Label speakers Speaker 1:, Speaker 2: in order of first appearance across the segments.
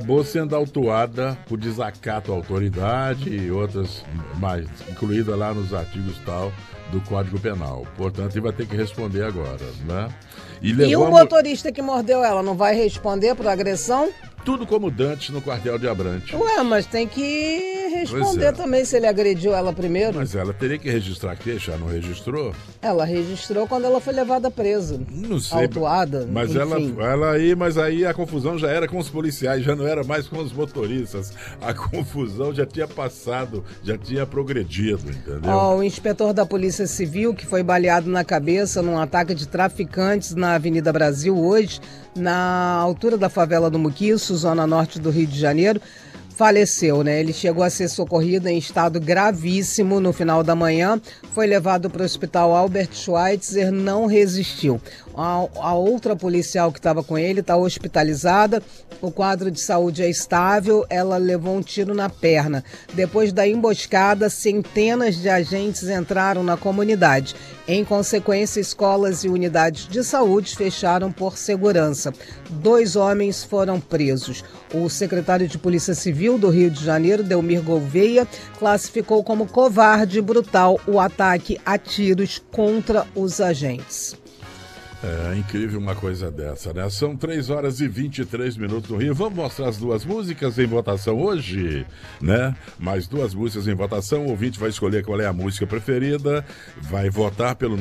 Speaker 1: acabou sendo autuada por desacato à autoridade e outras mais, incluída lá nos artigos tal do Código Penal. Portanto, ele vai ter que responder agora, né?
Speaker 2: E o motorista que mordeu ela não vai responder por agressão?
Speaker 1: Tudo como Dantes no quartel de Abrantes.
Speaker 2: Ué, mas tem que responder também se ele agrediu ela primeiro.
Speaker 1: Mas ela teria que registrar a queixa, não registrou?
Speaker 2: Ela registrou quando ela foi levada presa.
Speaker 1: Não sei.
Speaker 2: Autuada.
Speaker 1: Mas mas aí a confusão já era com os policiais, já não era mais com os motoristas. A confusão já tinha passado, já tinha progredido, entendeu?
Speaker 2: O inspetor da Polícia Civil, que foi baleado na cabeça num ataque de traficantes na Avenida Brasil hoje, na altura da favela do Muquiço, zona norte do Rio de Janeiro, faleceu, né? Ele chegou a ser socorrido em estado gravíssimo no final da manhã, foi levado para o hospital Albert Schweitzer, não resistiu. A outra policial que estava com ele está hospitalizada, o quadro de saúde é estável, ela levou um tiro na perna. Depois da emboscada, centenas de agentes entraram na comunidade. Em consequência, escolas e unidades de saúde fecharam por segurança. 2 homens foram presos. O secretário de Polícia Civil do Rio de Janeiro, Delmir Gouveia, classificou como covarde e brutal o ataque a tiros contra os agentes.
Speaker 1: É incrível uma coisa dessa, né? São 3h23 no Rio. Vamos mostrar as 2 músicas em votação hoje, né? Mais 2 músicas em votação. O ouvinte vai escolher qual é a música preferida, vai votar pelo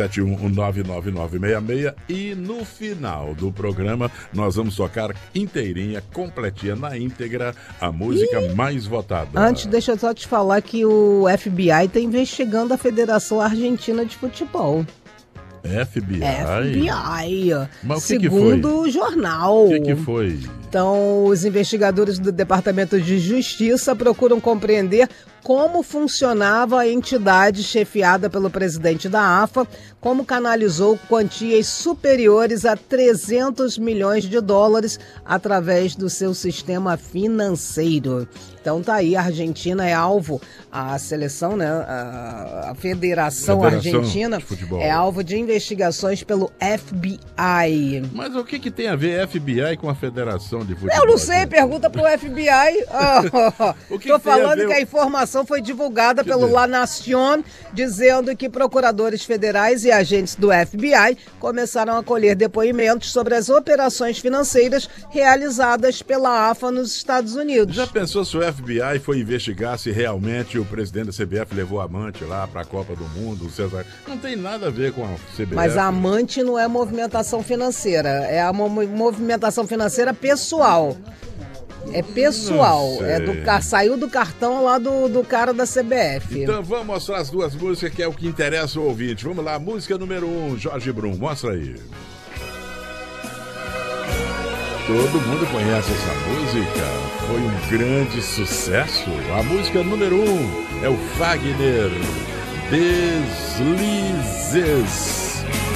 Speaker 1: 971-99966 e no final do programa nós vamos tocar inteirinha, completinha, na íntegra, a música mais votada.
Speaker 2: Antes, deixa eu só te falar que o FBI está investigando a Federação Argentina de Futebol.
Speaker 1: FBI?
Speaker 2: Mas segundo o jornal.
Speaker 1: O que foi?
Speaker 2: Então, os investigadores do Departamento de Justiça procuram compreender como funcionava a entidade chefiada pelo presidente da AFA, como canalizou quantias superiores a 300 milhões de dólares através do seu sistema financeiro. Então tá aí, a Argentina é alvo, a seleção, né, a Federação Argentina é alvo de investigações pelo FBI.
Speaker 1: Mas o que tem a ver FBI com a Federação de Futebol?
Speaker 2: Eu não sei, pergunta pro FBI. Tô falando que a informação foi divulgada pelo La Nación, dizendo que procuradores federais e agentes do FBI começaram a colher depoimentos sobre as operações financeiras realizadas pela AFA nos Estados Unidos.
Speaker 1: Já pensou se o FBI foi investigar se realmente o presidente da CBF levou a amante lá para a Copa do Mundo, o César? Não tem nada a ver com a CBF.
Speaker 2: Mas a amante não é movimentação financeira, é a movimentação financeira pessoal. É pessoal, saiu do cartão lá do cara da CBF.
Speaker 1: Então vamos mostrar as 2 músicas que é o que interessa o ouvinte. Vamos lá, música número 1, Jorge Brum, mostra aí. Todo mundo conhece essa música, foi um grande sucesso. A música número 1 é o Fagner, Deslizes.